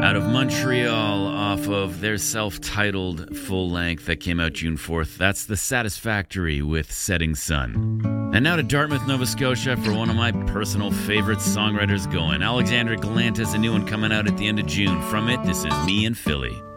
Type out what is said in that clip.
out of Montreal off of their self-titled full-length that came out June 4th. That's The Satisfactory with Setting Sun. And now to Dartmouth, Nova Scotia for one of my personal favorite songwriters going. Alexandra Galantis, a new one coming out at the end of June. From it, this is Me and Philly.